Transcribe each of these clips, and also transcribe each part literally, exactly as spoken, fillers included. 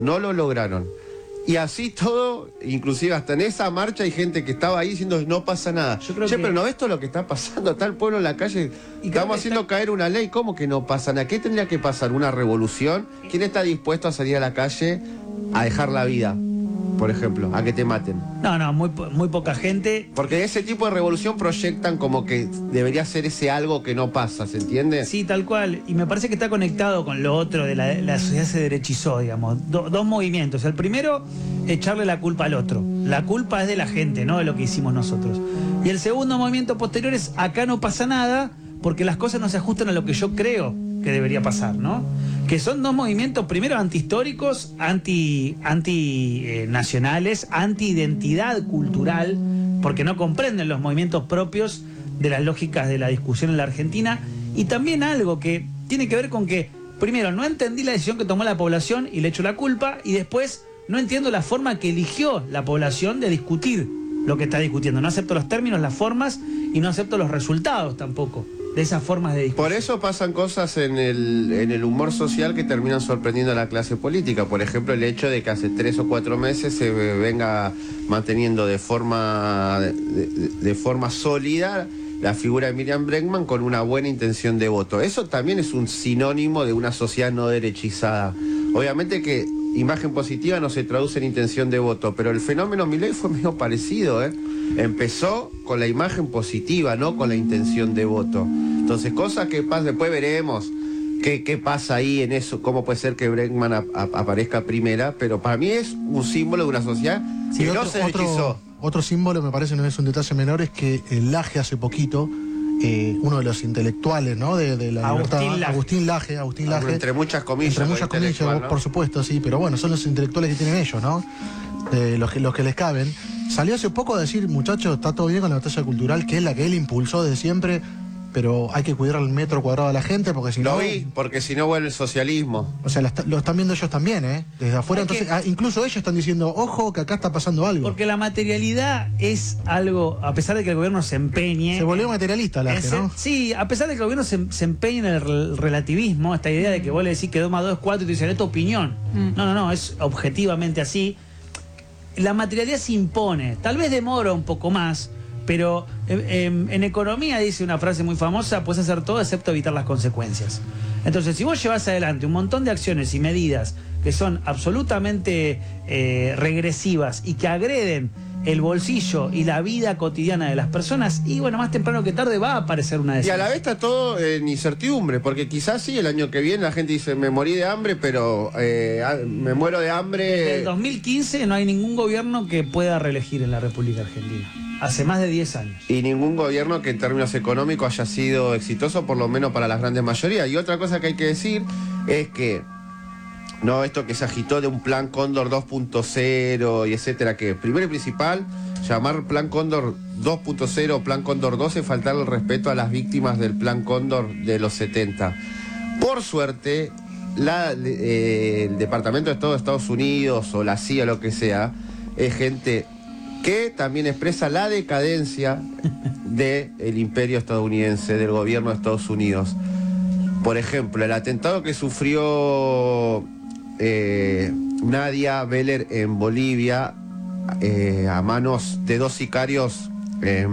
No lo lograron. Y así todo, inclusive hasta en esa marcha hay gente que estaba ahí diciendo no pasa nada. Yo creo che, que... pero ¿no ves todo lo que está pasando? Está el pueblo en la calle, y estamos haciendo está... caer una ley. ¿Cómo que no pasa nada? ¿Qué tendría que pasar? ¿Una revolución? ¿Quién está dispuesto a salir a la calle a dejar la vida, por ejemplo, a que te maten? No, no, muy, muy poca gente. Porque ese tipo de revolución proyectan como que debería ser ese algo que no pasa, ¿se entiende? Sí, tal cual. Y me parece que está conectado con lo otro de la, la sociedad se derechizó, digamos. Do, dos movimientos. El primero, echarle la culpa al otro. La culpa es de la gente, no de lo que hicimos nosotros. Y el segundo movimiento posterior es, acá no pasa nada porque las cosas no se ajustan a lo que yo creo que debería pasar, ¿no? Que son dos movimientos, primero antihistóricos, anti, anti eh, nacionales, anti-identidad cultural, porque no comprenden los movimientos propios de las lógicas de la discusión en la Argentina, y también algo que tiene que ver con que, primero, no entendí la decisión que tomó la población y le echo la culpa, y después no entiendo la forma que eligió la población de discutir lo que está discutiendo. No acepto los términos, las formas, y no acepto los resultados tampoco de esas formas de discusión. Por eso pasan cosas en el, en el humor social que terminan sorprendiendo a la clase política. Por ejemplo, el hecho de que hace tres o cuatro meses se venga manteniendo de forma, de, de, de forma sólida la figura de Miriam Bregman con una buena intención de voto. Eso también es un sinónimo de una sociedad no derechizada. Obviamente que imagen positiva no se traduce en intención de voto, pero el fenómeno Milei fue medio parecido, ¿eh? Empezó con la imagen positiva, no con la intención de voto. Entonces, cosas que pasan, después veremos qué, qué pasa ahí en eso, cómo puede ser que Bregman a, a, aparezca primera, pero para mí es un símbolo de una sociedad sí, que otro, no se derechizó. Otro, otro símbolo, me parece, no es un detalle menor, es que el Laje hace poquito, eh, uno de los intelectuales, ¿no? De, de la Agustín libertad, Laje. Agustín Laje, Agustín Laje. Entre muchas comillas. Entre muchas comillas, ¿no? Por supuesto, sí, pero bueno, son los intelectuales que tienen ellos, ¿no? Eh, los, que, los que les caben. Salió hace poco a decir, muchachos, está todo bien con la batalla cultural, que es la que él impulsó desde siempre, pero hay que cuidar el metro cuadrado de la gente, porque si no... Lo vi, porque si no vuelve el socialismo. O sea, lo están viendo ellos también, ¿eh? Desde afuera, entonces, que... ah, incluso ellos están diciendo, ojo, que acá está pasando algo. Porque la materialidad es algo, a pesar de que el gobierno se empeñe... Se volvió materialista la gente, ¿no? Sí, a pesar de que el gobierno se, se empeñe en el relativismo, esta idea de que vos le decís que dos más dos es cuatro y te dicen, es tu opinión. Mm. No, no, no, es objetivamente así. La materialidad se impone, tal vez demora un poco más, pero en, en economía dice una frase muy famosa, puedes hacer todo excepto evitar las consecuencias. Entonces, si vos llevas adelante un montón de acciones y medidas que son absolutamente eh, regresivas y que agreden el bolsillo y la vida cotidiana de las personas, y bueno, más temprano que tarde va a aparecer una decisión. Y a la vez está todo en incertidumbre, porque quizás sí, el año que viene la gente dice, me morí de hambre, pero eh, me muero de hambre... Desde el dos mil quince no hay ningún gobierno que pueda reelegir en la República Argentina. Hace más de diez años. Y ningún gobierno que en términos económicos haya sido exitoso, por lo menos para las grandes mayorías. Y otra cosa que hay que decir es que, no, esto que se agitó de un plan Cóndor dos punto cero y etcétera, que primero y principal, llamar plan Cóndor dos punto cero o plan Cóndor dos es faltar el respeto a las víctimas del plan Cóndor de los setenta. Por suerte, la, eh, el Departamento de Estado de Estados Unidos o la C I A, lo que sea, es gente que también expresa la decadencia del imperio estadounidense, del gobierno de Estados Unidos. Por ejemplo, el atentado que sufrió eh, Nadia Beller en Bolivia eh, a manos de dos sicarios eh,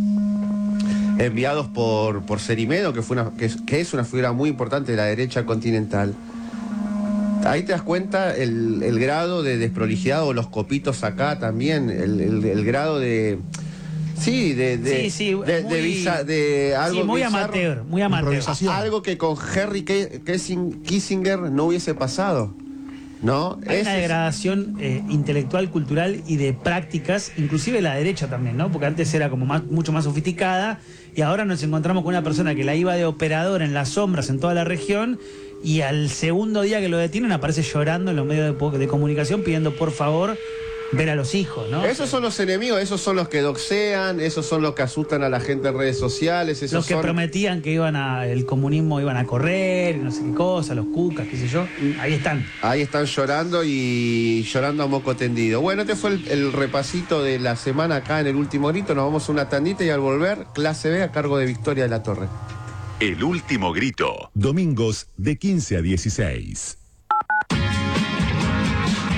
enviados por, por Cerimedo, que, fue una, que, es, que es una figura muy importante de la derecha continental. Ahí te das cuenta el, el grado de desprolijidad, o los copitos acá también, el, el, el grado de... Sí, de, de, sí, sí, de, muy, de, visa, de algo sí, muy bizarro, amateur, muy amateur. Algo que con Henry Kissinger no hubiese pasado, ¿no? Hay Ese una degradación eh, intelectual, cultural y de prácticas, inclusive la derecha también, ¿no? Porque antes era como más, mucho más sofisticada, y ahora nos encontramos con una persona que la iba de operador en las sombras en toda la región, y al segundo día que lo detienen aparece llorando en los medios de, de comunicación pidiendo por favor ver a los hijos, ¿no? Esos son los enemigos, esos son los que doxean, esos son los que asustan a la gente en redes sociales, esos los que son... prometían que iban a el comunismo iban a correr, no sé qué cosa, los cucas, qué sé yo, ahí están. Ahí están llorando y llorando a moco tendido. Bueno, este fue el, el repasito de la semana acá en El Último Grito. Nos vamos a una tandita y al volver, clase B a cargo de Victoria de la Torre. El Último Grito, domingos de quince a dieciséis.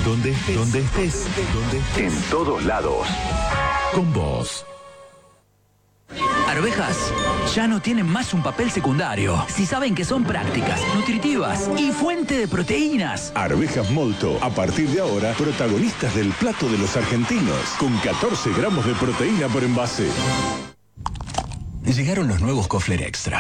Donde estés, donde estés, donde estés. En todos lados. Con vos. Arvejas ya no tienen más un papel secundario. Si saben que son prácticas, nutritivas y fuente de proteínas. Arvejas Molto, a partir de ahora, protagonistas del plato de los argentinos, con catorce gramos de proteína por envase. Llegaron los nuevos Kofler Extra.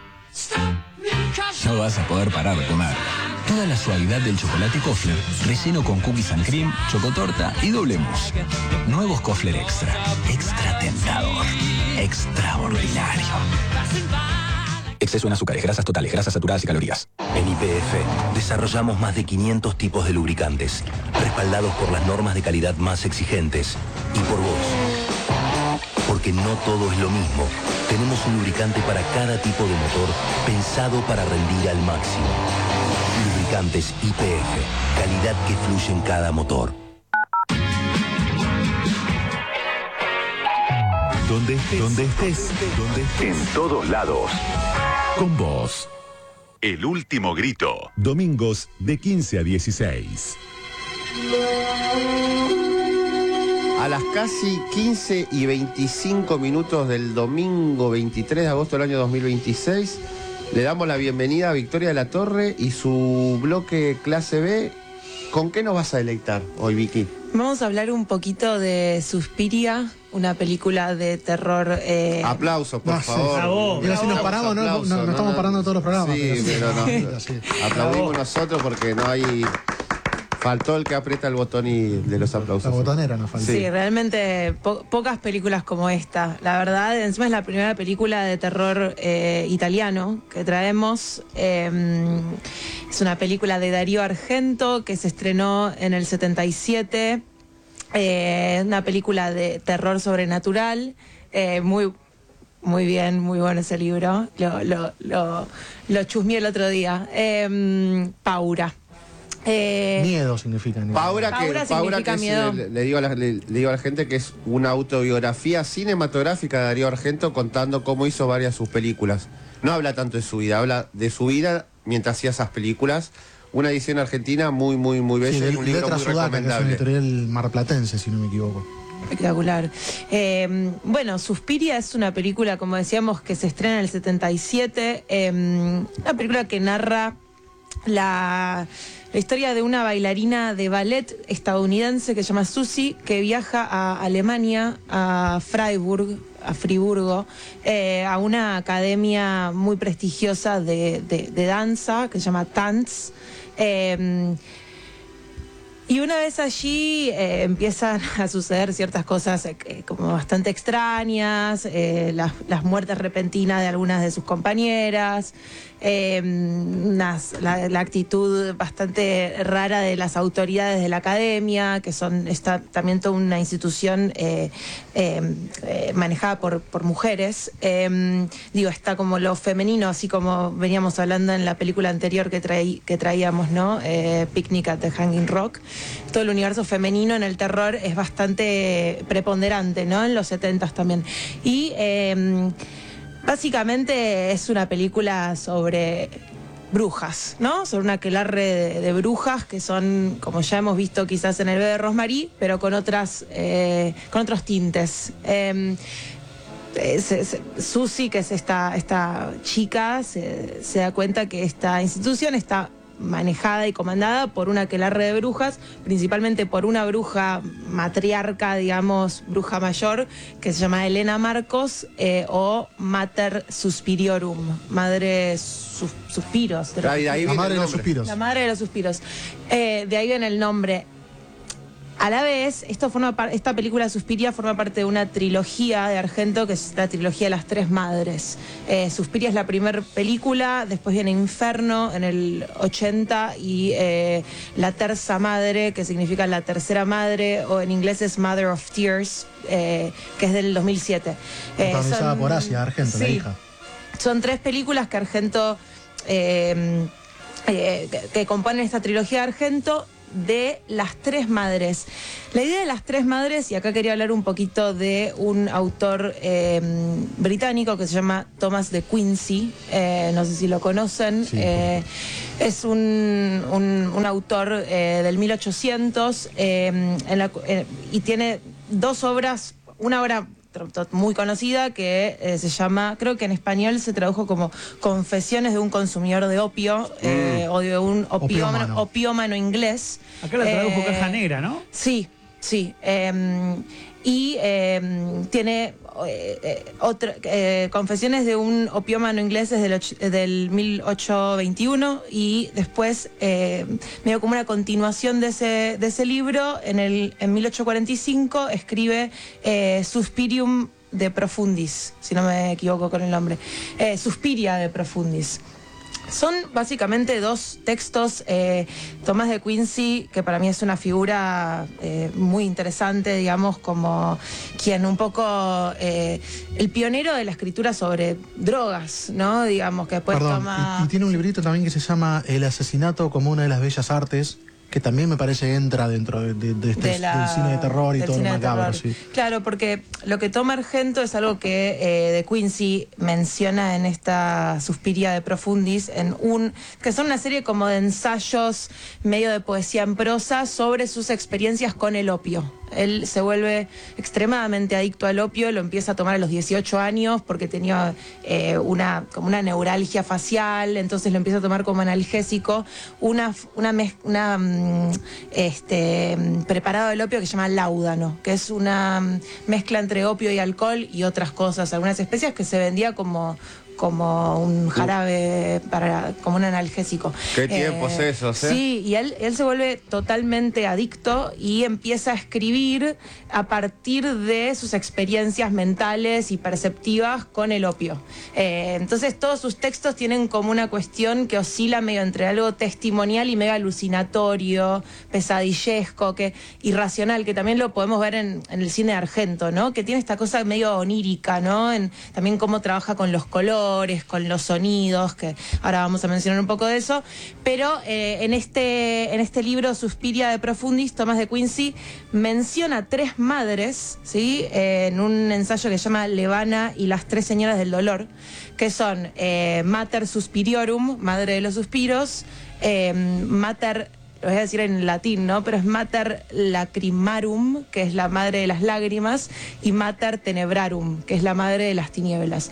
No vas a poder parar de comer. Toda la suavidad del chocolate Kofler, relleno con cookies and cream, chocotorta y doble mousse. Nuevos Kofler Extra. Extra tentador. Extraordinario. Exceso en azúcares, grasas totales, grasas saturadas y calorías. En Y P F desarrollamos más de quinientos tipos de lubricantes, respaldados por las normas de calidad más exigentes y por vos. Porque no todo es lo mismo. Tenemos un lubricante para cada tipo de motor, pensado para rendir al máximo. Lubricantes Y P F, calidad que fluye en cada motor. Donde estés, donde estés, donde estés. En todos lados. Con vos. El último grito. Domingos de quince a dieciséis. A las casi quince y veinticinco minutos del domingo veintitrés de agosto del año dos mil veintiséis, le damos la bienvenida a Victoria de la Torre y su bloque Clase B. ¿Con qué nos vas a deleitar hoy, Vicky? Vamos a hablar un poquito de Suspiria, una película de terror. Eh... Aplausos, por No, sí. favor. Bravo, Y ahora si nos paramos, no, no, Aplausos, no, no estamos parando todos los programas. Sí, pero no. Sí. Aplaudimos nosotros porque no hay... Faltó el que aprieta el botón y de los aplausos. La botonera nos falta. Sí, Sí. realmente po pocas películas como esta. La verdad, encima es la primera película de terror eh, italiano que traemos. Eh, es una película de Dario Argento que se estrenó en el setenta y siete. Eh, una película de terror sobrenatural. Eh, muy, muy bien, muy bueno ese libro. Lo, lo, lo, lo chusmeé el otro día. Eh, Paura. Eh, Miedo significa. Miedo. Paura, que, Paura Paura significa que es, miedo. le, le digo a la, le, le digo a la gente que es una autobiografía cinematográfica de Darío Argento contando cómo hizo varias de sus películas. No habla tanto de su vida, habla de su vida mientras hacía esas películas. Una edición argentina muy, muy, muy bella, Sí, y de, un libro Letra muy Sudaca, que es una recomendable. editorial marplatense, si no me equivoco. Espectacular. Eh, bueno, Suspiria es una película, como decíamos, que se estrena en el setenta y siete. Eh, una película que narra la, la historia de una bailarina de ballet estadounidense que se llama Susie, que viaja a Alemania, a Freiburg, a Friburgo, eh, a una academia muy prestigiosa de, de, de danza que se llama Tanz. Eh, Y una vez allí eh, empiezan a suceder ciertas cosas eh, como bastante extrañas, eh, las, las muertes repentinas de algunas de sus compañeras, eh, unas, la, la actitud bastante rara de las autoridades de la academia, que son está también toda una institución eh, eh, eh, manejada por, por mujeres. Eh, digo, está como lo femenino, así como veníamos hablando en la película anterior que, traí, que traíamos, ¿no? Eh, Picnic at the Hanging Rock. Todo el universo femenino en el terror es bastante preponderante, ¿no? En los setentas también. Y eh, básicamente es una película sobre brujas, ¿no? Sobre un aquelarre de, de brujas que son, como ya hemos visto quizás en el bebé de Rosemary, pero con otras, eh, con otros tintes. Eh, Se, se, Susie, que es esta, esta chica, se, se da cuenta que esta institución está manejada y comandada por una aquelarre de brujas, principalmente por una bruja matriarca, digamos, bruja mayor, que se llama Elena Marcos, eh, o Mater Suspiriorum, madre sus, suspiros. De los, Ahí, ahí La viene madre el de los nombre. suspiros. la madre de los suspiros. Eh, de ahí viene el nombre. A la vez, esto forma par- esta película Suspiria forma parte de una trilogía de Argento, que es la trilogía de las tres madres. Eh, Suspiria es la primera película, después viene Inferno en el ochenta y eh, La Terza Madre, que significa la tercera madre, o en inglés es Mother of Tears, eh, que es del dos mil siete. Eh, Protagonizada son- por Asia Argento, la sí, hija. Son tres películas que Argento... Eh, Eh, que, que componen esta trilogía de Argento, de Las Tres Madres. La idea de Las Tres Madres, y acá quería hablar un poquito de un autor eh, británico que se llama Thomas de Quincey, eh, no sé si lo conocen, Sí, eh, es un, un, un autor eh, del mil ochocientos eh, en la, eh, y tiene dos obras, una obra muy conocida que eh, se llama, creo que en español se tradujo como Confesiones de un consumidor de opio, mm. eh, o de un opiómano, Opiómano. opiómano inglés. Acá la tradujo Eh, Caja Negra, ¿no? Sí, sí. Eh, y eh, tiene eh, eh, otra, eh, Confesiones de un opiómano inglés desde el och, del mil ochocientos veintiuno, y después, eh, medio como una continuación de ese, de ese libro, en, el, en mil ochocientos cuarenta y cinco escribe eh, Suspirium de Profundis, si no me equivoco con el nombre, eh, Suspiria de Profundis. Son básicamente dos textos. eh, Tomás de Quincey, que para mí es una figura eh, muy interesante, digamos, como quien un poco, eh, el pionero de la escritura sobre drogas, ¿no? Digamos, que después Perdón, toma... y, y tiene un librito también que se llama El asesinato como una de las bellas artes, que también me parece entra dentro de, de, de este de la- del cine de terror y del todo lo cine de macabro, terror. sí. Claro, porque lo que toma Argento es algo que eh, de Quincey menciona en esta Suspiria de Profundis, en un que son una serie como de ensayos medio de poesía en prosa sobre sus experiencias con el opio. Él se vuelve extremadamente adicto al opio, lo empieza a tomar a los dieciocho años porque tenía eh, una, como una neuralgia facial, entonces lo empieza a tomar como analgésico, una, una, mez- una mm, este, mm, preparado del opio que se llama láudano, que es una mm, mezcla entre opio y alcohol y otras cosas, algunas especias, que se vendía como como un jarabe para, como un analgésico. Qué tiempos esos, ¿eh? Sí, y él, él se vuelve totalmente adicto y empieza a escribir a partir de sus experiencias mentales y perceptivas con el opio. Eh, entonces todos sus textos tienen como una cuestión que oscila medio entre algo testimonial y medio alucinatorio, pesadillesco, que irracional, que también lo podemos ver en, en el cine de Argento, ¿no? Que tiene esta cosa medio onírica, ¿no? En, también cómo trabaja con los colores, con los sonidos, que ahora vamos a mencionar un poco de eso, pero eh, en, este, en este libro Suspiria de Profundis, Tomás de Quincey menciona tres madres, ¿sí? Eh, en un ensayo que se llama Levana y las tres señoras del dolor, que son eh, Mater Suspiriorum, madre de los suspiros, eh, Mater, lo voy a decir en latín, ¿no? Pero es Mater Lacrimarum, que es la madre de las lágrimas, y Mater Tenebrarum, que es la madre de las tinieblas.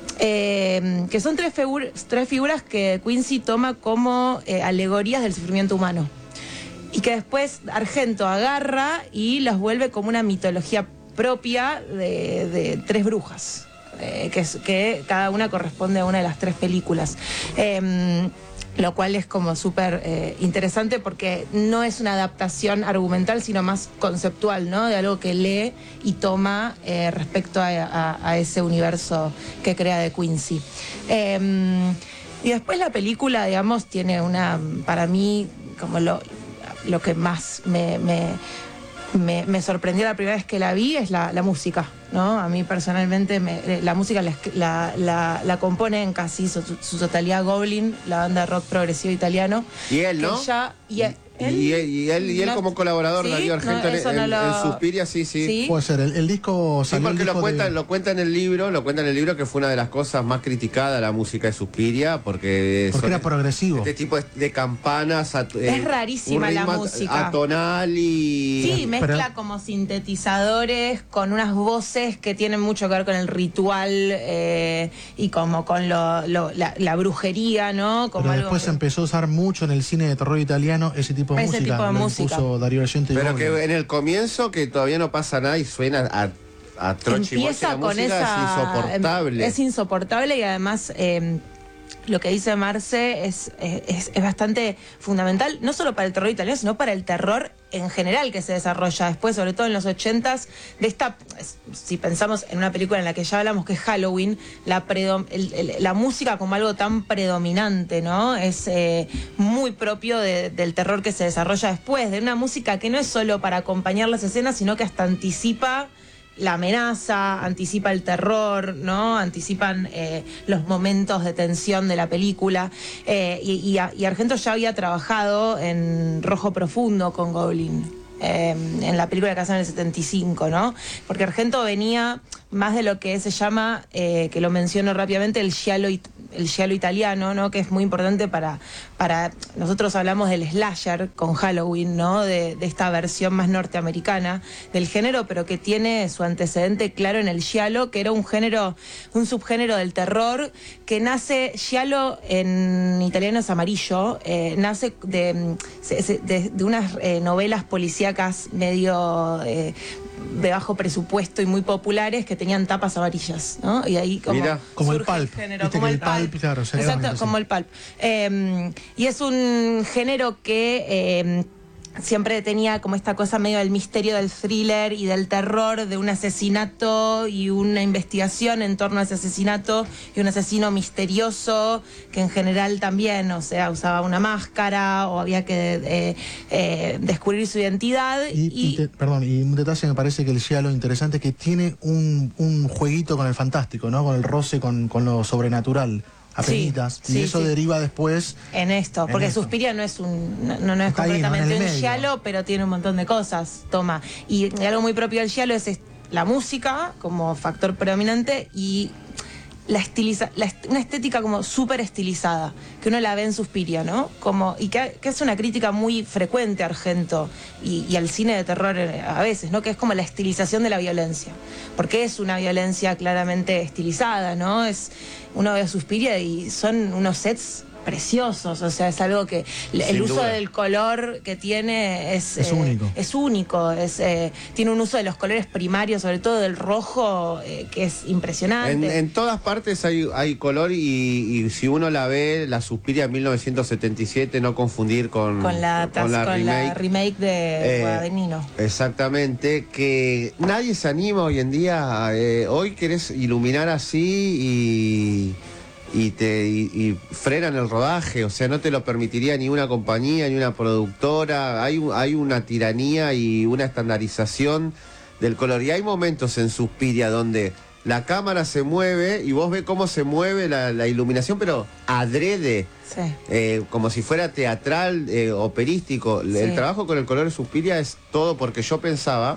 Eh, que son tres, figur tres figuras que Quincey toma como eh, alegorías del sufrimiento humano, y que después Argento agarra y las vuelve como una mitología propia de, de tres brujas, eh, que, es, que cada una corresponde a una de las tres películas. Eh, lo cual es como súper eh, interesante porque no es una adaptación argumental, sino más conceptual, ¿no? De algo que lee y toma eh, respecto a, a, a ese universo que crea de Quincey. Eh, y después la película, digamos, tiene una, para mí, como lo, lo que más me... me Me, me sorprendió la primera vez que la vi es la, la música, ¿no? A mí personalmente me, la música la, la, la, la compone en casi su, su totalidad Goblin, la banda de rock progresivo italiano. Y él, ¿no? Que ya, y, él, Y él, y él, y él no, como colaborador, ¿sí? Darío Argento, No, en, eso no en- lo- en Suspiria, sí, sí. ¿Sí? Puede ser, el, el disco Sí, salió el porque lo disco cuenta, de- lo cuenta en el libro, lo cuenta en el libro que fue una de las cosas más criticadas, la música de Suspiria, porque, Porque son era progresivo. este tipo de, de campanas, at- Es eh, rarísima un la ritmo música. atonal y Sí, mezcla Pero- como sintetizadores con unas voces que tienen mucho que ver con el ritual eh, y como con lo, lo- la, la brujería, ¿no? Como Pero algo después se que- empezó a usar mucho en el cine de terror italiano ese tipo de Ese música. tipo de lo música. impuso Darío Argento y pero Goblin. que en el comienzo que todavía no pasa nada y suena a, a troche y moche, Empieza la con música esa... es insoportable. Es insoportable y además... eh, lo que dice Marce es, es, es bastante fundamental, no solo para el terror italiano, sino para el terror en general que se desarrolla después, sobre todo en los ochentas, de esta, si pensamos en una película en la que ya hablamos, que es Halloween, la, predom, el, el, la música como algo tan predominante, ¿no? Es eh, muy propio de, del terror que se desarrolla después, de una música que no es solo para acompañar las escenas, sino que hasta anticipa la amenaza, anticipa el terror, ¿no? Anticipan eh, los momentos de tensión de la película. Eh, y, y, y Argento ya había trabajado en Rojo Profundo con Goblin, eh, en la película que hace en el setenta y cinco, ¿no? Porque Argento venía más de lo que se llama, eh, que lo menciono rápidamente, el giallo it el giallo italiano, ¿no? Que es muy importante para, para... Nosotros hablamos del slasher con Halloween, ¿no? De, de esta versión más norteamericana del género, pero que tiene su antecedente claro en el giallo, que era un género, un subgénero del terror, que nace, giallo en italiano es amarillo, eh, nace de, de, de unas eh, novelas policíacas medio... Eh, de bajo presupuesto y muy populares que tenían tapas amarillas, ¿no? Y ahí como, Mira, como el surge pulp, género, viste como que el el pulp, pulp, claro, sería exacto, bonito, como sí. el pulp. Eh, y es un género que eh, siempre tenía como esta cosa medio del misterio del thriller y del terror de un asesinato y una investigación en torno a ese asesinato y un asesino misterioso que en general también, o sea, usaba una máscara o había que eh, eh, descubrir su identidad. Y, y, y te- perdón, y un detalle me parece que el giallo interesante es que tiene un, un jueguito con el fantástico, ¿no? Con el roce, con, con lo sobrenatural. Apenitas. Sí, y sí, eso sí. deriva después. En esto, En porque esto. Suspiria no es un no, no es Está ahí, ¿no? En completamente el un medio. giallo, pero tiene un montón de cosas, toma. Y algo muy propio del giallo es est- la música como factor predominante y la estiliza, la est- una estética como súper estilizada, que uno la ve en Suspiria, ¿no? Como, y que, que es una crítica muy frecuente a Argento y, y al cine de terror eh, a veces, ¿no? Que es como la estilización de la violencia. Porque es una violencia claramente estilizada, ¿no? Es, uno ve Suspiria y son unos sets preciosos, o sea, es algo que el Sin uso duda. del color que tiene es Es único. es único, es, eh, tiene un uso de los colores primarios, sobre todo del rojo, eh, que es impresionante. En, en todas partes hay, hay color y, y si uno la ve, la Suspiria mil novecientos setenta y siete, no confundir con, con la, con la con la remake. remake de Eh, Guadagnino. Exactamente, que nadie se anima hoy en día. Eh, hoy querés iluminar así y, y te y, y frenan el rodaje, o sea, no te lo permitiría ni una compañía ni una productora. Hay, un- hay una tiranía y una estandarización del color. Y hay momentos en Suspiria donde la cámara se mueve y vos ves cómo se mueve la, la iluminación, pero adrede. Sí. Eh, como si fuera teatral, eh, operístico. Sí. El trabajo con el color de Suspiria es todo porque yo pensaba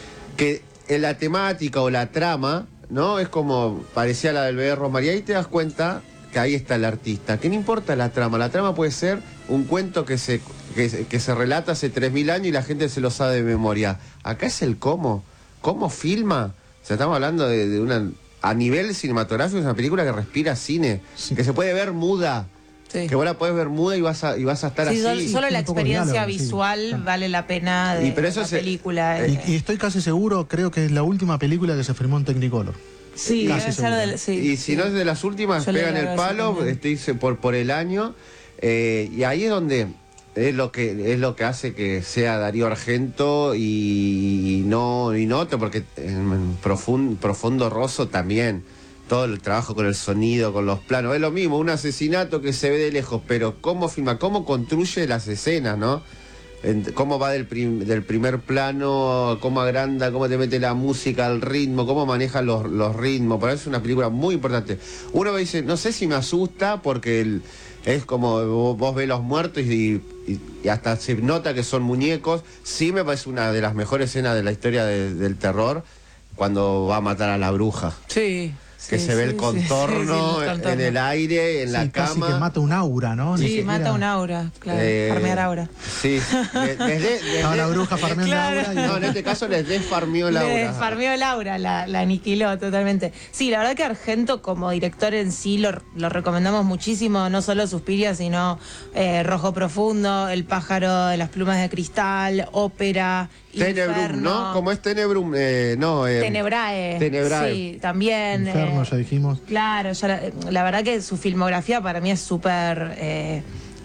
que en la temática o la trama, ¿no? Es como parecía la del Berro María, y te das cuenta que ahí está el artista. Que no importa la trama, la trama puede ser un cuento que se, que, se- que se relata hace tres mil años y la gente se lo sabe de memoria. Acá es el cómo, cómo filma. O sea, estamos hablando de, de una... A nivel cinematográfico es una película que respira cine, Sí. que se puede ver muda. Sí. Que vos la podés ver muda y vas a, y vas a estar Sí, así. solo- solo Sí, la un poco de experiencia diálogo, sí. visual Claro. vale la pena de Y pero eso la se- película. Y, eh. y estoy casi seguro, creo que es la última película que se filmó en Technicolor. Sí, casi debe ser seguro. del- sí, Y si sí. no es de las últimas, Yo le pegan el agrego eso palo, también. este, dice por, por el año. eh, y ahí es donde es lo que es lo que hace que sea Darío Argento y, y no y no otro, porque en Profund- Profundo Rosso también. Todo el trabajo con el sonido, con los planos. Es lo mismo, un asesinato que se ve de lejos, pero cómo filma, cómo construye las escenas, ¿no? En- cómo va del, prim- del primer plano, cómo agranda, cómo te mete la música, el ritmo, cómo maneja los, los ritmos. Para eso es una película muy importante. Uno dice, no sé si me asusta porque el- es como vos, vos ves los muertos y, y- y hasta se nota que son muñecos. Sí me parece una de las mejores escenas de la historia de- del terror, cuando va a matar a la bruja. Sí. Que sí, se ve sí, el sí, contorno, sí, sí, el contorno. en el aire, en la Sí, casi cama. que mata un aura, ¿no? Ni Sí, siquiera- mata un aura, claro. Eh, Farmear aura. Sí, les, les de- les Estaba de- la bruja farmeando Claro. aura y No, en este caso les desfarmió la Le aura. farmeó Laura, la, la aniquiló totalmente. Sí, la verdad que Argento como director en sí lo, lo recomendamos muchísimo, no solo Suspiria, sino eh, Rojo Profundo, El pájaro de las plumas de cristal, Ópera, Tenebrum, Inferno, ¿no? Como es Tenebrum, eh, no. eh, Tenebrae. Tenebrae. Sí, también. Inferno, eh, ya dijimos. Claro, ya la, la verdad que su filmografía para mí es súper... eh,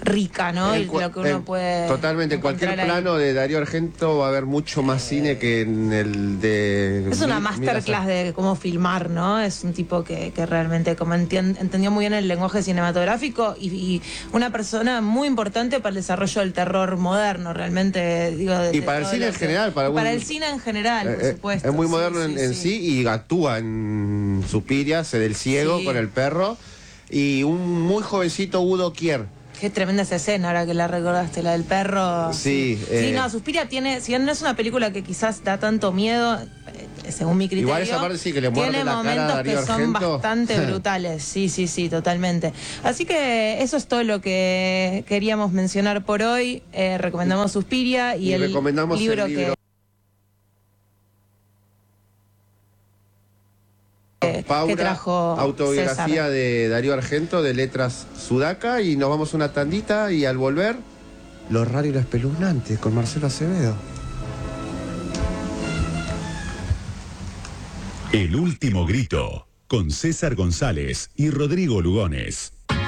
rica, ¿no? En Y cua- lo que uno en- puede. Totalmente, en cualquier encontrar ahí. plano de Darío Argento va a haber mucho más cine que en el de... Es una Mi- masterclass Mira- de cómo filmar, ¿no? Es un tipo que, que realmente como entien- entendió muy bien el lenguaje cinematográfico y, y una persona muy importante para el desarrollo del terror moderno, realmente, digo. de- Y de para el todo cine lo en que- general, para y para algún- el cine en general, por Eh, eh, supuesto. es muy sí, moderno sí, en, en sí, y actúa en Suspiria, se del ciego Sí. con el perro. Y un muy jovencito Udo Kier. Qué tremenda esa escena, ahora que la recordaste, la del perro. Sí, Sí, eh, no, Suspiria tiene, si bien no es una película que quizás da tanto miedo, eh, según mi criterio. Igual esa parte sí que le muerde tiene la cara a momentos Darío que son Argento. bastante brutales. Sí, sí, sí, totalmente. Así que eso es todo lo que queríamos mencionar por hoy. Eh, recomendamos Suspiria y, Y el recomendamos el libro, libro. que. que Paura, trajo autobiografía César. de Darío Argento, de letras Sudaca, y nos vamos a una tandita y al volver, lo raro y lo espeluznante con Marcelo Acevedo. El último grito, con César González y Rodrigo Lugones.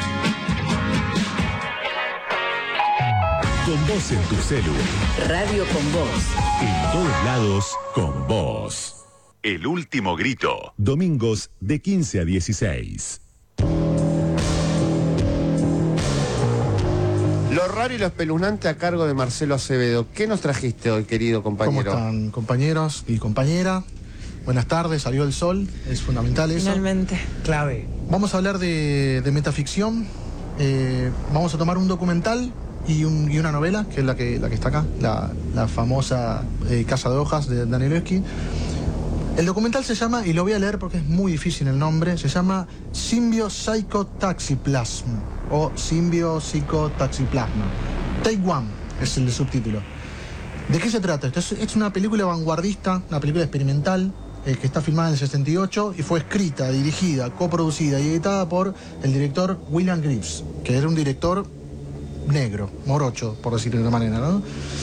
Con vos en tu celu, Radio con Voz. en todos lados, con vos. El último grito. Domingos de quince a dieciséis. Lo raro y lo espeluznante a cargo de Marcelo Acevedo. ¿Qué nos trajiste hoy, querido ¿Cómo compañero? están, compañeros y compañera? Buenas tardes, salió el sol, es fundamental eso. Finalmente. Clave. Vamos a hablar de, de metaficción. Eh, vamos a tomar un documental y, un- y una novela, que es la que, la que está acá, la, la famosa eh, Casa de Hojas de Danielewski. El documental se llama, y lo voy a leer porque es muy difícil el nombre, se llama Symbio-Psychotaxiplasm o Symbio-Psychotaxiplasma. Take One es el subtítulo. ¿De qué se trata esto? Es, es una película vanguardista, una película experimental, eh, que está filmada en el sesenta y ocho y fue escrita, dirigida, coproducida y editada por el director William Greaves, que era un director negro, morocho, por decirlo de una manera, ¿no?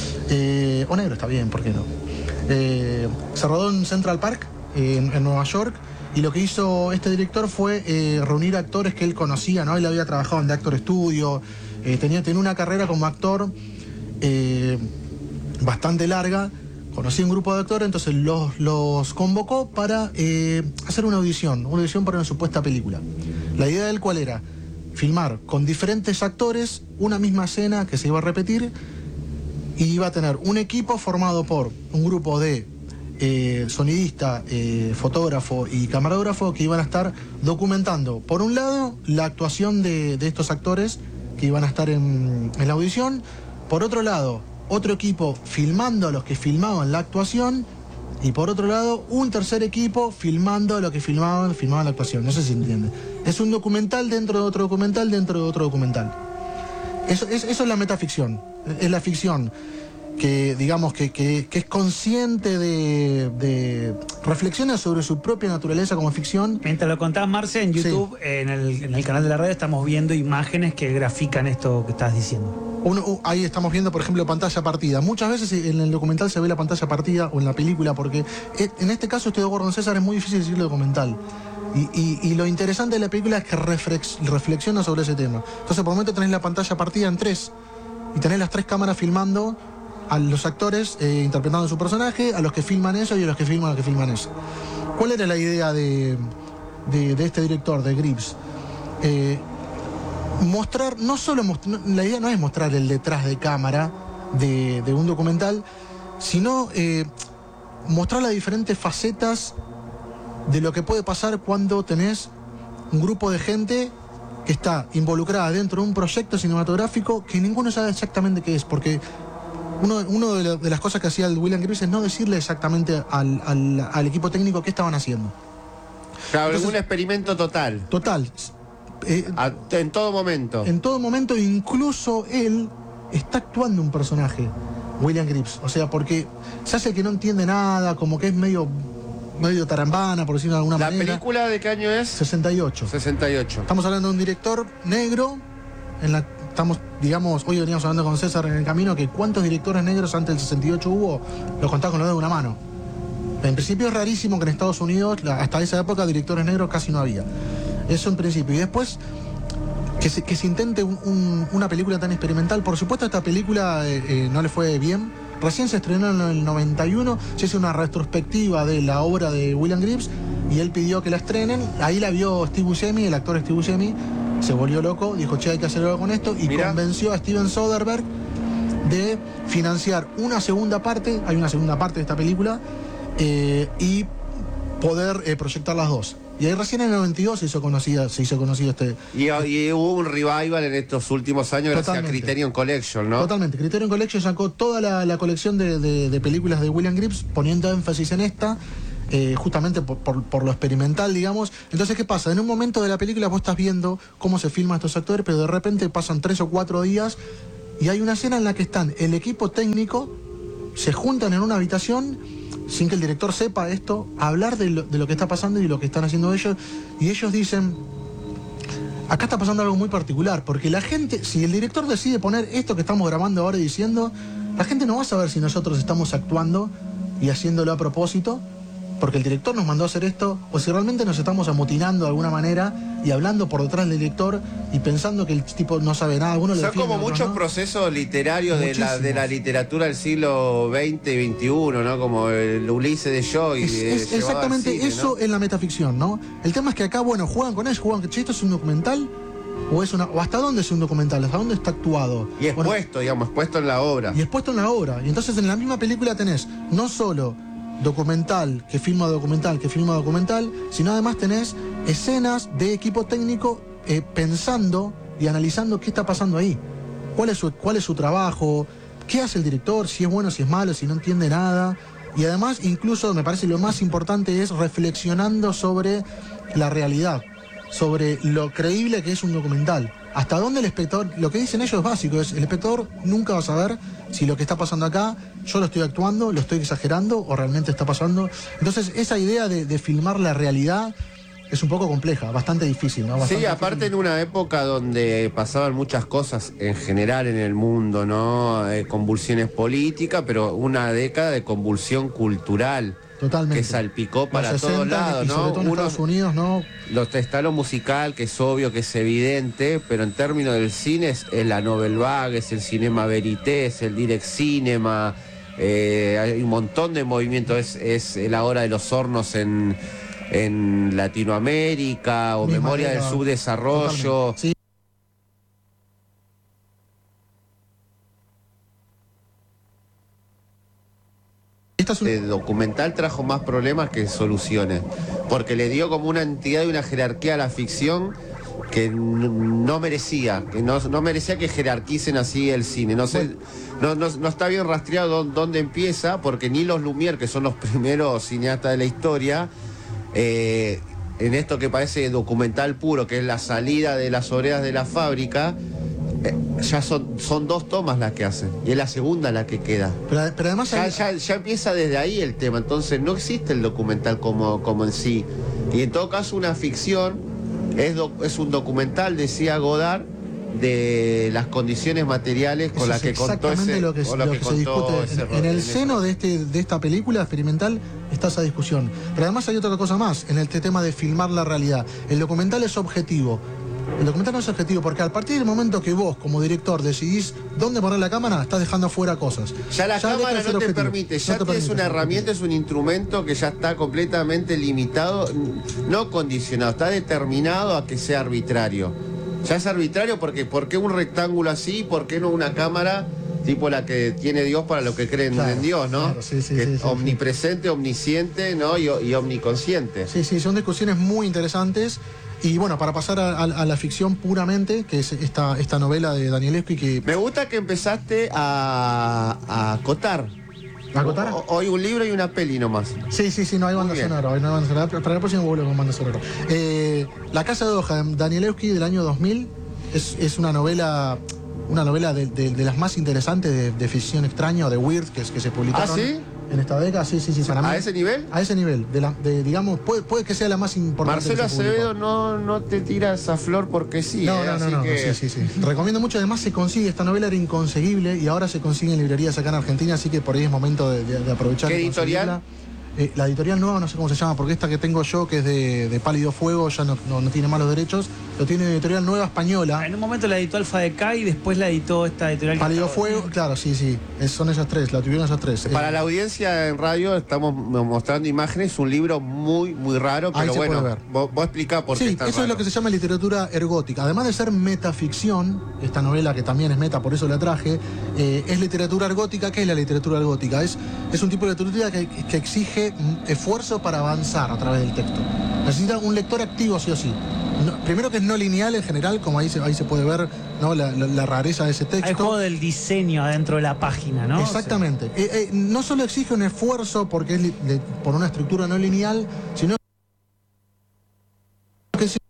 Eh, o negro está bien, ¿por qué no? Eh, se rodó en Central Park, eh, en, en Nueva York, y lo que hizo este director fue eh, reunir actores que él conocía, ¿no? Él había trabajado en The Actor Studio, eh, tenía, tenía una carrera como actor eh, bastante larga, conocía un grupo de actores, entonces los, los convocó para eh, hacer una audición, una audición para una supuesta película. La idea de él, ¿cuál era? Filmar con diferentes actores una misma escena que se iba a repetir, y iba a tener un equipo formado por un grupo de eh, sonidista, eh, fotógrafo y camarógrafo que iban a estar documentando, por un lado, la actuación de, de estos actores que iban a estar en, en la audición, por otro lado, otro equipo filmando a los que filmaban la actuación, y por otro lado, un tercer equipo filmando a los que filmaban, filmaban la actuación. No sé si se entiende. Es un documental dentro de otro documental dentro de otro documental. Eso, es, eso es la metaficción, es la ficción que, digamos, que, que, que es consciente de, de... reflexiona sobre su propia naturaleza como ficción. Mientras lo contás, Marce, en YouTube, sí. en, el, en el canal de la red, estamos viendo imágenes que grafican esto que estás diciendo. Uno, uh, ahí estamos viendo, por ejemplo, pantalla partida. Muchas veces en el documental se ve la pantalla partida, o en la película, porque en este caso, estoy de acuerdo con César, es muy difícil decirlo documental. Y, y, y lo interesante de la película es que reflex, reflexiona sobre ese tema. Entonces, por el momento tenés la pantalla partida en tres, y tenés las tres cámaras filmando a los actores eh, interpretando su personaje, a los que filman eso y a los que filman a los que filman eso. ¿Cuál era la idea de, de, de este director, de Greaves? Eh, mostrar, no solo mostrar, la idea no es mostrar el detrás de cámara de, de un documental, sino eh, mostrar las diferentes facetas de lo que puede pasar cuando tenés un grupo de gente que está involucrada dentro de un proyecto cinematográfico que ninguno sabe exactamente qué es, porque uno, uno de, la, de las cosas que hacía el William Greaves es no decirle exactamente al, al, al equipo técnico qué estaban haciendo. Claro, Entonces, un experimento total. Total. Eh, A, en todo momento. En todo momento, incluso él está actuando un personaje, William Greaves. O sea, porque se hace que no entiende nada, como que es medio... medio tarambana, por decirlo de alguna ¿La manera. ¿La película de qué año es? sesenta y ocho. sesenta y ocho. Estamos hablando de un director negro. En la, estamos, digamos, hoy veníamos hablando con César en el camino, que cuántos directores negros antes del sesenta y ocho hubo, los contaba con los dedos de una mano. En principio es rarísimo que en Estados Unidos, hasta esa época, directores negros casi no había. Eso en principio. Y después, que se, que se intente un, un, una película tan experimental. Por supuesto, esta película eh, eh, no le fue bien. Recién se estrenó en el noventa y uno, se hizo una retrospectiva de la obra de William Gribbs y él pidió que la estrenen. Ahí la vio Steve Buscemi, el actor Steve Buscemi, se volvió loco, dijo, che, hay que hacer algo con esto, y Mirá. convenció a Steven Soderbergh de financiar una segunda parte, hay una segunda parte de esta película, eh, y poder eh, proyectar las dos. Y ahí recién en el noventa y dos se hizo conocida, se hizo conocido este... Y, y hubo un revival en estos últimos años gracias a Criterion Collection, ¿no? Totalmente. Criterion Collection sacó toda la, la colección de, de, de películas de William Gribbs, poniendo énfasis en esta, eh, justamente por, por, por lo experimental, digamos. Entonces, ¿qué pasa? En un momento de la película vos estás viendo cómo se filman estos actores, pero de repente pasan tres o cuatro días y hay una escena en la que están el equipo técnico, se juntan en una habitación sin que el director sepa esto, a hablar de lo, de lo que está pasando y lo que están haciendo ellos, y ellos dicen, acá está pasando algo muy particular, porque la gente, si el director decide poner esto que estamos grabando ahora y diciendo, la gente no va a saber si nosotros estamos actuando y haciéndolo a propósito, porque el director nos mandó a hacer esto, o si realmente nos estamos amotinando de alguna manera y hablando por detrás del director y pensando que el tipo no sabe nada. Uno Son como muchos ¿no? procesos literarios de la, de la literatura del siglo veinte y veintiuno, ¿no? Como el Ulises de Joyce. Es, es exactamente cine, eso, ¿no? En la metaficción, ¿no? El tema es que acá, bueno, juegan con eso, juegan que esto es un documental o es una, o hasta dónde es un documental, hasta dónde está actuado. Y expuesto, bueno, digamos, expuesto en la obra. Y expuesto en la obra. Y entonces en la misma película tenés no solo documental, que filma documental, que filma documental, sino además tenés escenas de equipo técnico eh, pensando y analizando qué está pasando ahí, cuál es su, cuál es su trabajo, qué hace el director, si es bueno, si es malo, si no entiende nada. Y además, incluso, me parece lo más importante es reflexionando sobre la realidad, sobre lo creíble que es un documental. Hasta dónde el espectador, lo que dicen ellos es básico, es el espectador nunca va a saber si lo que está pasando acá, yo lo estoy actuando, lo estoy exagerando o realmente está pasando. Entonces esa idea de, de filmar la realidad es un poco compleja, bastante difícil, ¿no? Bastante sí, aparte difícil. En una época donde pasaban muchas cosas en general en el mundo, ¿no? Eh, convulsiones políticas, pero una década de convulsión cultural. Totalmente. Que salpicó para los sesenta, todos lados, ¿no? Sobre todo en Uno, Estados Unidos, ¿no? Los, está lo musical, que es obvio, que es evidente, pero en términos del cine es, es la Nouvelle Vague, es el cinema verité, es el direct cinema, eh, hay un montón de movimientos, es, es la hora de los hornos en, en Latinoamérica, o Misma Memoria era, del Subdesarrollo. Sí. El documental trajo más problemas que soluciones, porque le dio como una entidad y una jerarquía a la ficción que no merecía, que no, no merecía que jerarquicen así el cine. No sé, no, no, no está bien rastreado dónde empieza, porque ni los Lumière, que son los primeros cineastas de la historia, eh, en esto que parece documental puro, que es la salida de las obreras de la fábrica, Eh, ya son, son dos tomas las que hacen y es la segunda la que queda, pero, pero además ya, hay... ya, ya empieza desde ahí el tema. Entonces no existe el documental como, como en sí, y en todo caso una ficción es, do, es un documental, decía Godard, de las condiciones materiales con las que contó ese, lo que, lo que, que se discute ese, en, en el seno de, este, de esta película experimental está esa discusión. Pero además hay otra cosa más en este tema de filmar la realidad. El documental es objetivo. El documental no es objetivo, porque a partir del momento que vos, como director, decidís dónde poner la cámara, estás dejando afuera cosas. Ya la ya cámara no te objetivo. permite, ya no te es una herramienta, es un instrumento que ya está completamente limitado, no condicionado, está determinado a que sea arbitrario. Ya es arbitrario porque ¿por qué un rectángulo así? ¿Por qué no una cámara tipo la que tiene Dios para los que creen claro, en Dios, ¿no? Claro, sí, sí, que sí, sí, omnipresente, sí. omnisciente, ¿no? Y, y omniconsciente. Sí, sí, son discusiones muy interesantes. Y bueno, para pasar a, a, a la ficción puramente, que es esta, esta novela de Danielewski que... Me gusta que empezaste a, a acotar. ¿A acotar? O, hoy un libro y una peli nomás. Sí, sí, sí, no hay banda sonora. Hoy no hay banda sonora. Para la próxima vuelvo con banda sonora. Eh, La Casa de Hoja de Danielewski del año dos mil es, es una novela... Una novela de, de, de las más interesantes de, de ficción extraña o de weird que, que se publicaron. ¿Ah, sí? En esta década, sí, sí, sí. Para ¿A mí, ese nivel? A ese nivel. De la, de, digamos, puede, puede que sea la más importante. Marcelo Acevedo no, no te tira esa flor porque sí. No, eh, no, no, así no, que... sí, sí, sí. Recomiendo mucho, además se consigue, esta novela era inconseguible y ahora se consigue en librerías acá en Argentina, así que por ahí es momento de, de, de aprovechar. ¿Qué editorial? Eh, la editorial nueva no sé cómo se llama, porque esta que tengo yo, que es de, de Pálido Fuego, ya no, no, no tiene malos derechos. Lo tiene editorial nueva española. En un momento la editó Alfa de K y después la editó esta editorial. Pálido Fuego, claro, sí, sí. Es, son esas tres, la tuvieron esas tres. Para eh, la audiencia en radio estamos mostrando imágenes, un libro muy, muy raro, pero Ahí se bueno, puede ver. vos, vos explicá por qué Sí, está eso raro. es lo que se llama literatura ergótica. Además de ser metaficción, esta novela que también es meta, por eso la traje, eh, es literatura ergótica. ¿Qué es la literatura ergótica? Es, es un tipo de literatura que, que exige esfuerzo para avanzar a través del texto. Necesita un lector activo, sí o sí. No, primero que es no lineal en general, como ahí se, ahí se puede ver, ¿no? la, la, la rareza de ese texto. Hay juego del diseño adentro de la página, ¿no? Exactamente. O sea, eh, eh, no solo exige un esfuerzo porque es li, de, por una estructura no lineal, sino que es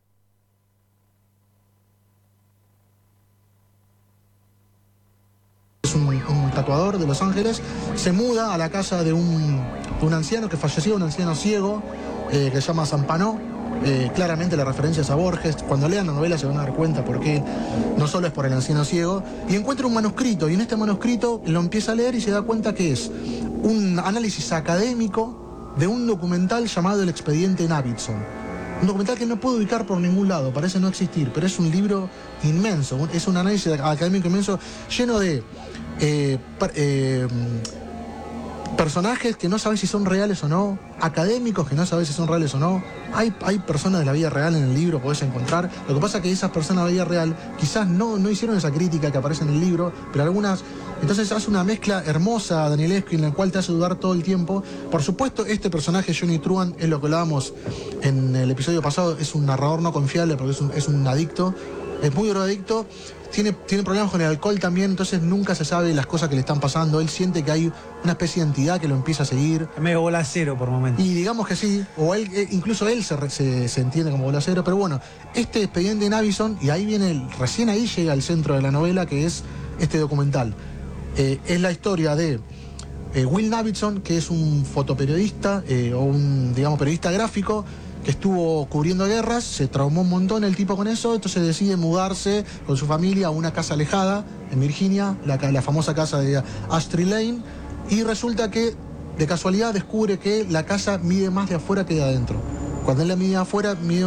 un, un tatuador de Los Ángeles, se muda a la casa de un, de un anciano que falleció, un anciano ciego, eh, que se llama Zampanó. Eh, claramente la referencia es a Borges. Cuando lean la novela se van a dar cuenta porque no solo es por el anciano ciego. Y encuentra un manuscrito, y en este manuscrito lo empieza a leer y se da cuenta que es un análisis académico de un documental llamado El Expediente Navidson. Un documental que no puedo ubicar por ningún lado, parece no existir, pero es un libro inmenso, es un análisis académico inmenso, lleno de eh, eh, personajes que no sabes si son reales o no, académicos que no sabes si son reales o no. Hay, hay personas de la vida real en el libro, podés encontrar. Lo que pasa es que esas personas de la vida real quizás no, no hicieron esa crítica que aparece en el libro, pero algunas... Entonces hace una mezcla hermosa, danielesca, en la cual te hace dudar todo el tiempo. Por supuesto, este personaje, Johnny Truant, es lo que hablábamos en el episodio pasado, es un narrador no confiable porque es un, es un adicto, es muy drogadicto. Tiene, tiene problemas con el alcohol también, entonces nunca se sabe las cosas que le están pasando. Él siente que hay una especie de entidad que lo empieza a seguir. Es medio bolacero por momentos. Y digamos que sí, o él, eh, incluso él se, se, se entiende como bolacero, pero bueno, este expediente Navidson, y ahí viene, el, recién ahí llega al centro de la novela, que es este documental. Eh, es la historia de eh, Will Navidson, que es un fotoperiodista, eh, o un, digamos, periodista gráfico, que estuvo cubriendo guerras, se traumó un montón el tipo con eso, entonces decide mudarse con su familia a una casa alejada en Virginia, la, la famosa casa de Ashtree Lane, y resulta que de casualidad descubre que la casa mide más de afuera que de adentro. Cuando él la mide de afuera, mide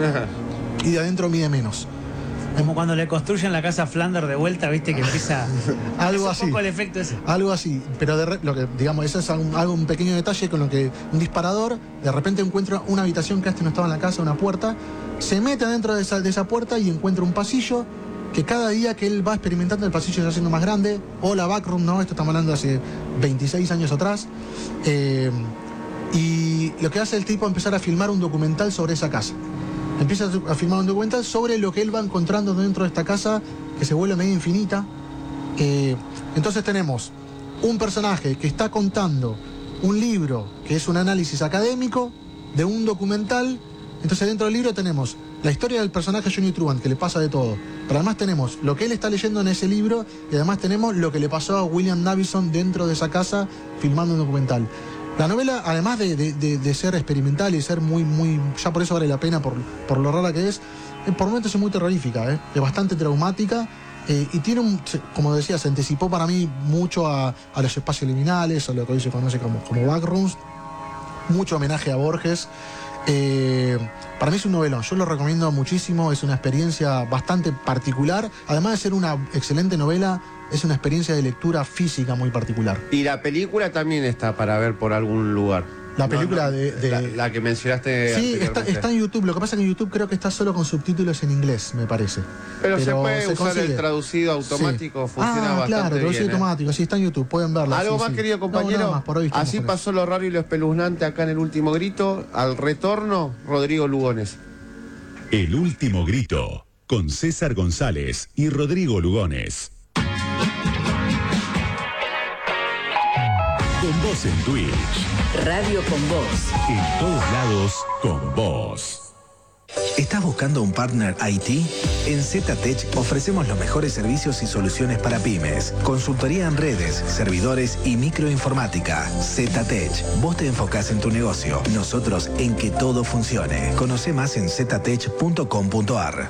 y de adentro mide menos. Como cuando le construyen la casa Flanders de vuelta, viste que empieza algo es así. Un poco el efecto ese. Algo así, pero de re, lo que digamos, eso es algo, algo un pequeño detalle con lo que un disparador de repente encuentra una habitación que antes no estaba en la casa, una puerta, se mete adentro de esa, de esa puerta y encuentra un pasillo que cada día que él va experimentando el pasillo se va haciendo más grande, o la backroom, no, esto estamos hablando de hace veintiséis años atrás, eh, y lo que hace el tipo es empezar a filmar un documental sobre esa casa. Empieza a filmar un documental sobre lo que él va encontrando dentro de esta casa, que se vuelve medio infinita. Eh, entonces tenemos un personaje que está contando un libro que es un análisis académico de un documental. Entonces dentro del libro tenemos la historia del personaje Johnny Truant, que le pasa de todo. Pero además tenemos lo que él está leyendo en ese libro y además tenemos lo que le pasó a William Navidson dentro de esa casa filmando un documental. La novela, además de, de, de, de ser experimental y ser muy, muy... ya por eso vale la pena, por, por lo rara que es, por momentos es muy terrorífica, ¿eh? Es bastante traumática, eh, y tiene un... como decía, se anticipó para mí mucho a, a los espacios liminales, a lo que hoy se conoce como, como backrooms, mucho homenaje a Borges. Eh, para mí es un novelón, yo lo recomiendo muchísimo, es una experiencia bastante particular, además de ser una excelente novela, es una experiencia de lectura física muy particular. Y la película también está para ver por algún lugar. La película no, no, de, de... La, la que mencionaste. Sí, está, está en YouTube, lo que pasa es que en YouTube creo que está solo con subtítulos en inglés, me parece. Pero, Pero se puede se usar consigue. el traducido automático, sí. funciona ah, bastante claro, bien. traducido ¿eh? automático, sí, está en YouTube, pueden verlo. Algo sí, más, sí. querido compañero. No, nada más, por hoy así pasó lo raro y lo espeluznante acá en El Último Grito. Al retorno, Rodrigo Lugones. El Último Grito, con César González y Rodrigo Lugones. Con vos en Twitch. Radio con vos. En todos lados, con vos. ¿Estás buscando un partner I T? En ZTech ofrecemos los mejores servicios y soluciones para pymes. Consultoría en redes, servidores y microinformática. ZTech. Vos te enfocás en tu negocio, nosotros en que todo funcione. Conoce más en ztech punto com punto ar.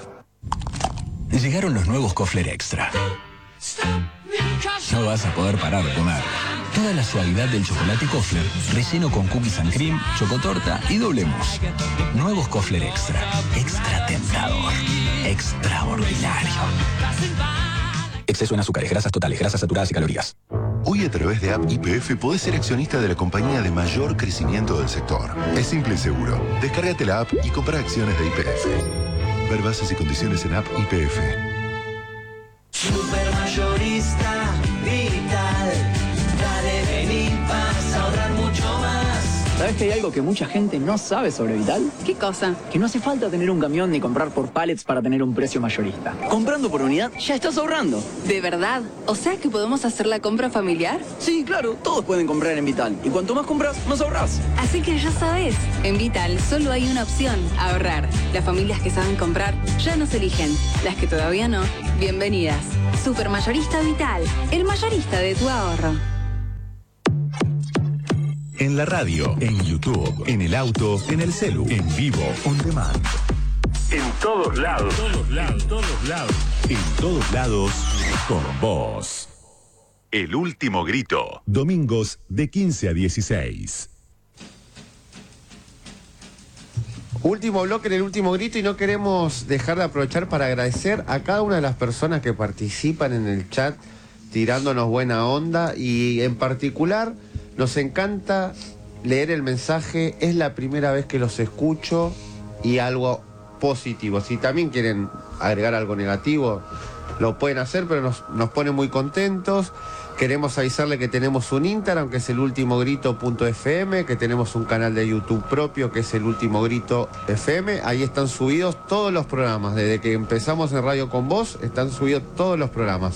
Llegaron los nuevos Kofler Extra. No vas a poder parar de comer. Toda la suavidad del chocolate Kofler, relleno con cookies and cream, chocotorta y doble mousse. Nuevos Kofler Extra. Extra tentador. Extraordinario. Exceso en azúcares, grasas totales, grasas saturadas y calorías. Hoy a través de App Y P F podés ser accionista de la compañía de mayor crecimiento del sector. Es simple y seguro. Descárgate la app y compra acciones de Y P F. Ver bases y condiciones en App Y P F. Supermayorista Vital. Dale, vení, vas a ahorrar mucho más. ¿Sabes que hay algo que mucha gente no sabe sobre Vital? ¿Qué cosa? Que no hace falta tener un camión ni comprar por pallets para tener un precio mayorista. Comprando por unidad ya estás ahorrando. ¿De verdad? ¿O sea que podemos hacer la compra familiar? Sí, claro, todos pueden comprar en Vital. Y cuanto más compras, más ahorras. Así que ya sabes, en Vital solo hay una opción, ahorrar. Las familias que saben comprar ya nos eligen. Las que todavía no, bienvenidas. Supermayorista Vital, el mayorista de tu ahorro. En la radio, en YouTube, en el auto, en el celu, en vivo, on demand. En todos lados. En todos lados. En todos lados. En todos lados, con vos. El último grito. Domingos de quince a dieciséis. Último bloque en el último grito y no queremos dejar de aprovechar para agradecer a cada una de las personas que participan en el chat tirándonos buena onda y en particular nos encanta leer el mensaje, es la primera vez que los escucho y algo positivo. Si también quieren agregar algo negativo, lo pueden hacer, pero nos, nos pone muy contentos. Queremos avisarle que tenemos un Instagram, que es el último grito punto f m, que tenemos un canal de YouTube propio, que es el último grito F M. Ahí están subidos todos los programas. Desde que empezamos en Radio Con Vos, están subidos todos los programas.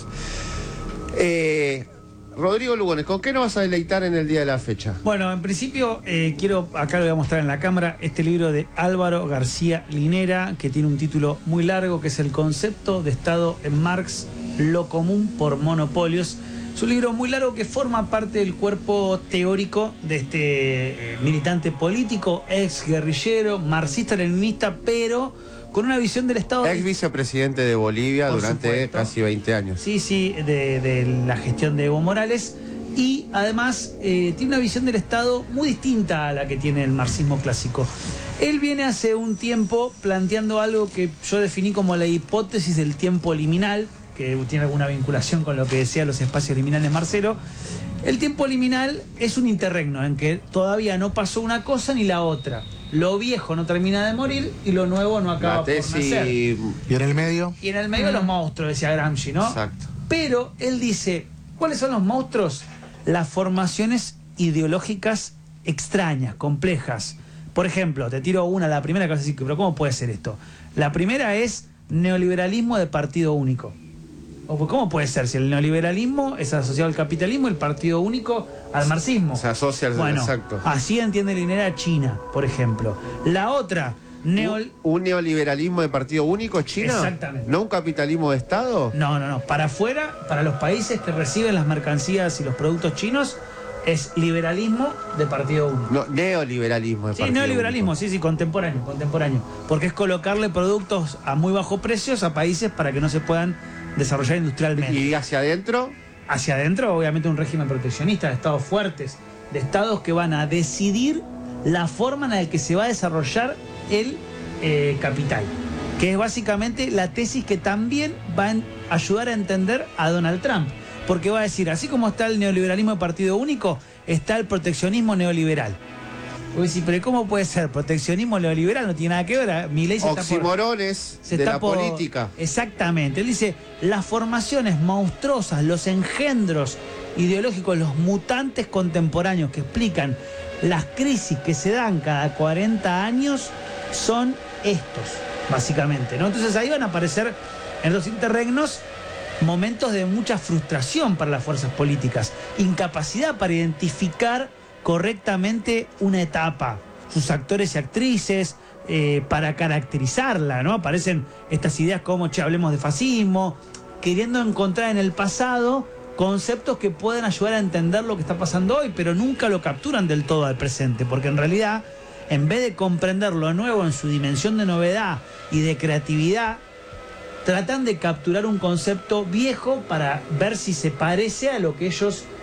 Eh... Rodrigo Lugones, ¿con qué nos vas a deleitar en el día de la fecha? Bueno, en principio eh, quiero, acá lo voy a mostrar en la cámara, este libro de Álvaro García Linera, que tiene un título muy largo, que es El concepto de Estado en Marx, lo común por monopolios. Es un libro muy largo que forma parte del cuerpo teórico de este eh, militante político, ex guerrillero, marxista-leninista, pero con una visión del Estado... Ex vicepresidente de Bolivia Por durante supuesto. casi veinte años. Sí, sí, de, de la gestión de Evo Morales. Y además eh, tiene una visión del Estado muy distinta a la que tiene el marxismo clásico. Él viene hace un tiempo planteando algo que yo definí como la hipótesis del tiempo liminal, que tiene alguna vinculación con lo que decía los espacios liminales Marcelo. El tiempo liminal es un interregno en que todavía no pasó una cosa ni la otra. Lo viejo no termina de morir y lo nuevo no acaba La tesis... por nacer. ¿Y en el medio? Y en el medio los monstruos, decía Gramsci, ¿no? Exacto. Pero él dice, ¿cuáles son los monstruos? Las formaciones ideológicas extrañas, complejas. Por ejemplo, te tiro una, la primera que vas a decir, pero ¿cómo puede ser esto? La primera es neoliberalismo de partido único. ¿Cómo puede ser? Si el neoliberalismo es asociado al capitalismo, el partido único al marxismo. Se asocia al... Bueno, exacto. así entiende Linera China, por ejemplo. La otra, neol... ¿Un, un neoliberalismo de partido único, China? Exactamente. ¿No un capitalismo de Estado? No, no, no. Para afuera, para los países que reciben las mercancías y los productos chinos, es liberalismo de partido único. No, neoliberalismo de Sí, partido neoliberalismo, único. sí, sí, contemporáneo, contemporáneo. Porque es colocarle productos a muy bajos precios a países para que no se puedan desarrollar industrialmente. ¿Y hacia adentro? Hacia adentro, obviamente, un régimen proteccionista de estados fuertes, de estados que van a decidir la forma en la que se va a desarrollar el eh, capital, que es básicamente la tesis que también va a ayudar a entender a Donald Trump, porque va a decir, así como está el neoliberalismo de partido único, está el proteccionismo neoliberal. Voy a decir, pero ¿cómo puede ser? Proteccionismo neoliberal no tiene nada que ver. Milei se está por... Oximorones se de está la por- política. Exactamente. Él dice, las formaciones monstruosas, los engendros ideológicos, los mutantes contemporáneos que explican las crisis que se dan cada cuarenta años son estos, básicamente, ¿no? Entonces ahí van a aparecer en los interregnos momentos de mucha frustración para las fuerzas políticas, incapacidad para identificar correctamente una etapa, sus actores y actrices, eh, para caracterizarla, ¿no? Aparecen estas ideas como, che, hablemos de fascismo, queriendo encontrar en el pasado conceptos que pueden ayudar a entender lo que está pasando hoy, pero nunca lo capturan del todo al presente, porque en realidad, en vez de comprender lo nuevo en su dimensión de novedad y de creatividad, tratan de capturar un concepto viejo para ver si se parece a lo que ellos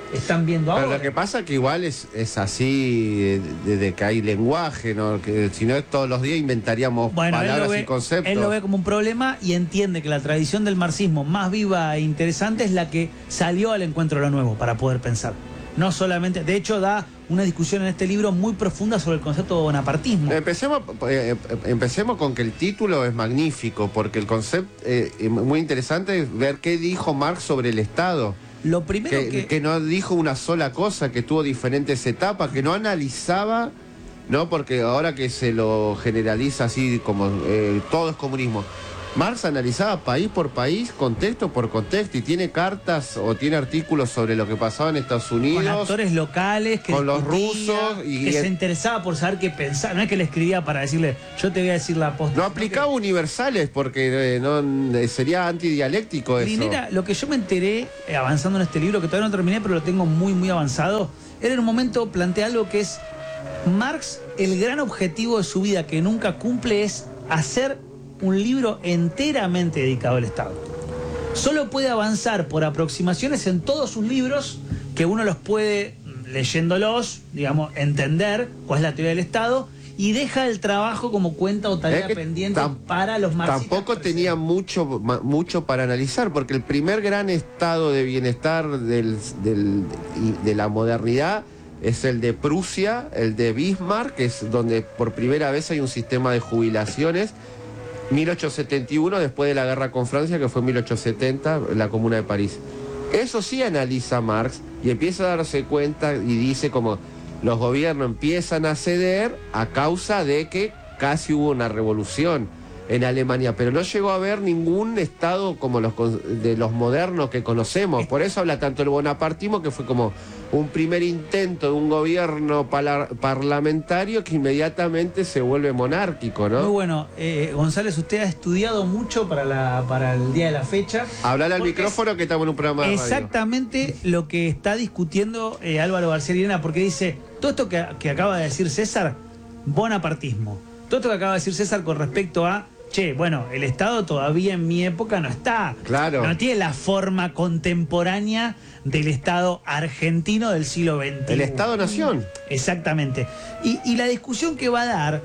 están viendo Pero ahora. lo que pasa que igual es, es así desde que hay lenguaje, ¿no? Que si no todos los días inventaríamos Bueno, él palabras lo, ve, y conceptos. él lo ve como un problema y entiende que la tradición del marxismo más viva e interesante es la que salió al encuentro de lo nuevo para poder pensar. No solamente, de hecho da una discusión en este libro muy profunda sobre el concepto de bonapartismo. Empecemos, eh, empecemos con que el título es magnífico, porque el concepto eh, es muy interesante es ver qué dijo Marx sobre el Estado. Lo primero que, que... que no dijo una sola cosa, que tuvo diferentes etapas, que no analizaba, no porque ahora que se lo generaliza así como eh, todo es comunismo. Marx analizaba país por país, contexto por contexto, y tiene cartas o tiene artículos sobre lo que pasaba en Estados Unidos. Con actores locales, que con los discutía, rusos. Y que se interesaba por saber qué pensaba. No es que le escribía para decirle, yo te voy a decir la posta. No aplicaba que... universales porque eh, no, eh, sería antidialéctico eso. Linera, lo que yo me enteré eh, avanzando en este libro, que todavía no terminé, pero lo tengo muy, muy avanzado, era en un momento planteé algo que es Marx, el gran objetivo de su vida que nunca cumple es hacer un libro enteramente dedicado al Estado. Solo puede avanzar por aproximaciones en todos sus libros, que uno los puede, leyéndolos, digamos, entender cuál es la teoría del Estado, y deja el trabajo como cuenta o tarea pendiente para los marxistas. Tampoco tenía mucho, mucho para analizar, porque el primer gran estado de bienestar del, del, de la modernidad es el de Prusia, el de Bismarck, que es donde por primera vez hay un sistema de jubilaciones. mil ochocientos setenta y uno, después de la guerra con Francia, que fue en mil ochocientos setenta, la Comuna de París. Eso sí analiza Marx y empieza a darse cuenta y dice como los gobiernos empiezan a ceder a causa de que casi hubo una revolución en Alemania, pero no llegó a haber ningún estado como los de los modernos que conocemos. Por eso habla tanto el bonapartismo, que fue como un primer intento de un gobierno par parlamentario que inmediatamente se vuelve monárquico, ¿no? Muy bueno. Eh, González, usted ha estudiado mucho para, la, para el día de la fecha. Hablar al micrófono que estamos en un programa de radio. Exactamente lo que está discutiendo eh, Álvaro García Linera, porque dice, todo esto que, que acaba de decir César, bonapartismo. Todo esto que acaba de decir César con respecto a che, bueno, el Estado todavía en mi época no está. Claro. No tiene la forma contemporánea del Estado argentino del siglo veintiuno. El Estado-Nación. Exactamente. Y, y la discusión que va a dar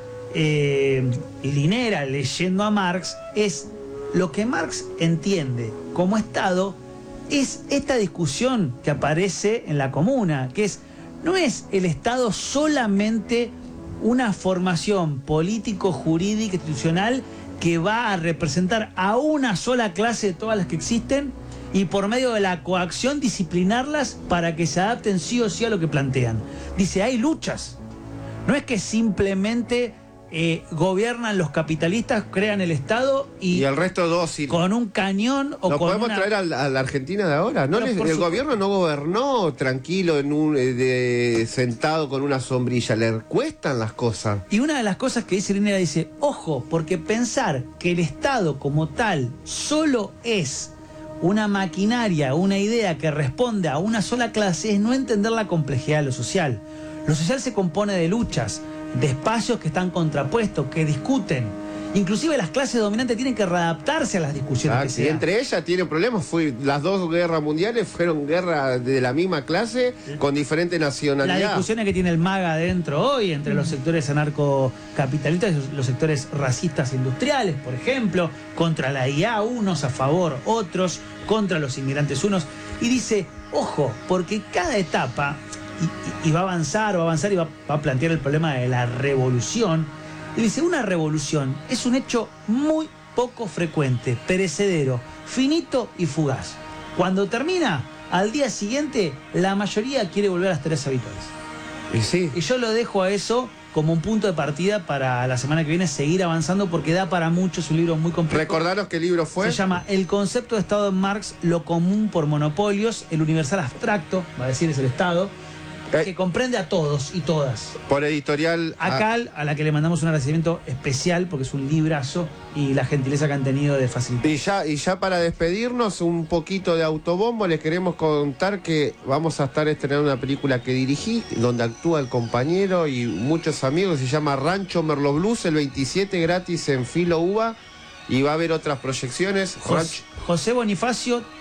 eh, Linera leyendo a Marx es lo que Marx entiende como Estado, es esta discusión que aparece en la Comuna, que es, no es el Estado solamente una formación político-jurídica institucional que va a representar a una sola clase de todas las que existen y por medio de la coacción disciplinarlas para que se adapten sí o sí a lo que plantean. Dice, hay luchas. No es que simplemente eh, gobiernan los capitalistas, crean el Estado y, y el resto dócil. Con un cañón o ¿Lo con podemos una... traer a la, a la Argentina de ahora? ¿No? Les, el gobierno no gobernó tranquilo, en un, eh, de, sentado con una sombrilla. Le cuestan las cosas. Y una de las cosas que dice Linera dice, ojo, porque pensar que el Estado como tal solo es una maquinaria, una idea que responde a una sola clase es no entender la complejidad de lo social. Lo social se compone de luchas, de espacios que están contrapuestos, que discuten. Inclusive las clases dominantes tienen que readaptarse a las discusiones. Ah, que sí, se dan. entre ellas tienen problemas. Fue, las dos guerras mundiales fueron guerras de la misma clase con diferente nacionalidad. Las discusiones que tiene el MAGA adentro hoy entre los sectores anarcocapitalistas y los sectores racistas industriales, por ejemplo, contra la I A, unos a favor, otros contra los inmigrantes, unos. Y dice, ojo, porque cada etapa, y, y, y va a avanzar, va a avanzar y va, va a plantear el problema de la revolución. Y dice, una revolución es un hecho muy poco frecuente, perecedero, finito y fugaz. Cuando termina, al día siguiente, la mayoría quiere volver a las tareas habituales. Y sí. Y yo lo dejo a eso como un punto de partida para la semana que viene seguir avanzando porque da para mucho, es un libro muy complejo. Recordaros qué libro fue. Se llama El concepto de Estado en Marx, lo común por monopolios, el universal abstracto, va a decir es el Estado, que comprende a todos y todas. Por editorial... Acá, a la que le mandamos un agradecimiento especial, porque es un librazo, y la gentileza que han tenido de facilitar. Y ya, y ya para despedirnos, un poquito de autobombo, les queremos contar que vamos a estar estrenando una película que dirigí, donde actúa el compañero y muchos amigos, se llama Rancho Merlo Blues, el veintisiete gratis en Filo Uva, y va a haber otras proyecciones. José, José Bonifacio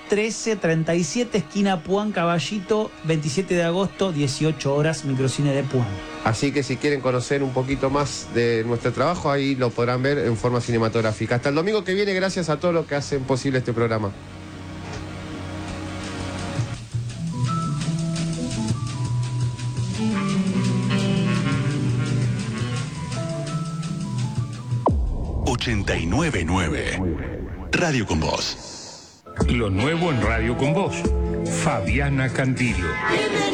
trece treinta y siete, esquina Puan Caballito, veintisiete de agosto, dieciocho horas, microcine de Puan. Así que si quieren conocer un poquito más de nuestro trabajo, ahí lo podrán ver en forma cinematográfica. Hasta el domingo que viene, gracias a todos los que hacen posible este programa. ochenta y nueve nueve. Radio con Vos. Lo nuevo en Radio con Vos. Fabiana Cantilo.